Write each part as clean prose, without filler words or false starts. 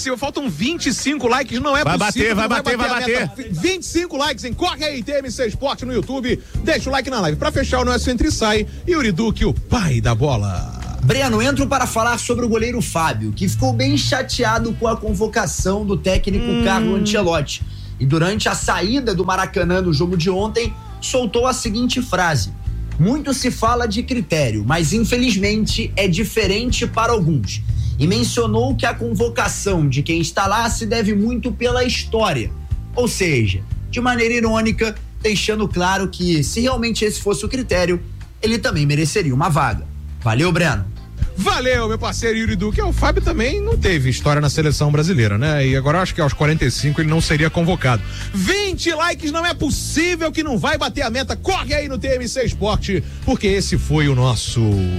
possível. Faltam 25 likes, não é possível. Vai bater. 25 likes, hein? Corre aí, TMC Esporte no YouTube. Deixa o like na live. Pra fechar o nosso Entra e Sai. Yuri Duque, o pai da bola. Breno, entro para falar sobre o goleiro Fábio, que ficou bem chateado com a convocação do técnico Carlo Ancelotti. E durante a saída do Maracanã no jogo de ontem, soltou a seguinte frase: muito se fala de critério, mas infelizmente é diferente para alguns. E mencionou que a convocação de quem está lá se deve muito pela história. Ou seja, de maneira irônica, deixando claro que se realmente esse fosse o critério, ele também mereceria uma vaga. Valeu, Breno. Valeu, meu parceiro Yuri Duque. O Fábio também não teve história na seleção brasileira, né? E agora acho que aos 45 ele não seria convocado. 20 likes, não é possível que não vai bater a meta. Corre aí no TMC Esporte, porque esse foi o nosso...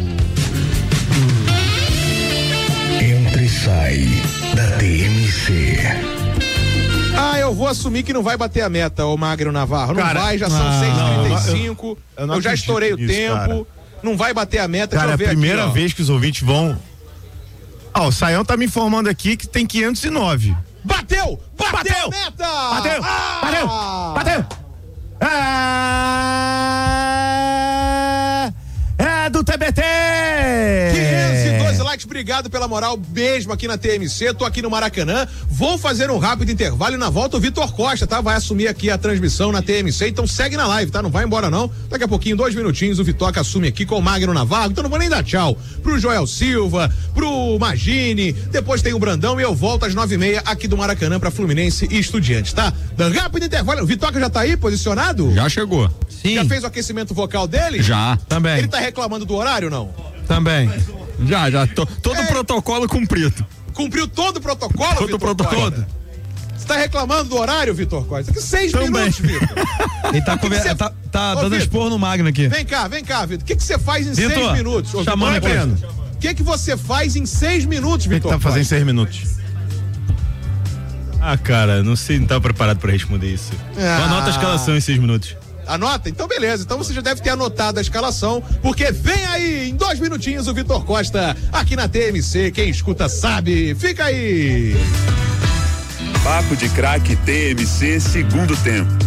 Entra e sai da TMC. Eu vou assumir que não vai bater a meta, ô Magno Navarro. Não vai, já são 6h35. Eu já estourei o tempo. Cara. Não vai bater a meta. Cara, é a primeira vez que os ouvintes vão... o Saião tá me informando aqui que tem 509. Bateu a meta! Bateu! É do TBT! 512 likes, obrigado pela moral mesmo aqui na TMC, tô aqui no Maracanã, vou fazer um rápido intervalo e na volta o Vitor Costa, tá? Vai assumir aqui a transmissão na TMC, então segue na live, tá? Não vai embora não, daqui a pouquinho, 2 minutinhos, o Vitor assume aqui com o Magno Navarro, então não vou nem dar tchau pro Joel Silva, pro Magini, depois tem o Brandão e eu volto às 9h30 aqui do Maracanã pra Fluminense e Estudiantes, tá? Rápido intervalo, o Vitor já tá aí posicionado? Já chegou. Sim. Já fez o aquecimento vocal dele? Já. Também. Ele tá reclamando do horário, não? Também. Já. Todo o protocolo cumprido. Cumpriu todo o protocolo, Todo o protocolo. Você tá reclamando do horário, Vitor Costa? Que 6 minutos, Vitor. Ele tá dando expor no Magno aqui. Vem cá, Vitor. O que você faz em 6 minutos? Chamando aqui. O que você faz em 6 minutos, Vitor? O que tá fazendo em 6 minutos? Cara, não sei, não tava preparado pra responder isso. Anota a escalação em 6 minutos. Anota? Então beleza, então você já deve ter anotado a escalação, porque vem aí, em 2 minutinhos, o Vitor Costa, aqui na TMC, quem escuta sabe, fica aí! Papo de Craque TMC, segundo tempo.